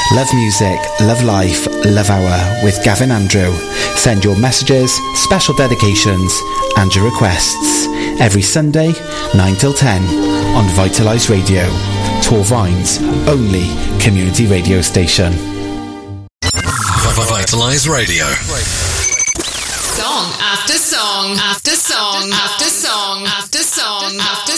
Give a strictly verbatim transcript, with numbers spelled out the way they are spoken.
Love music, love life, love hour with Gavin Andrew. Send your messages, special dedications and your requests every Sunday, nine till ten on Vitalise Radio, Torvine's only community radio station. Vitalise Radio. Song after song after song after song after song after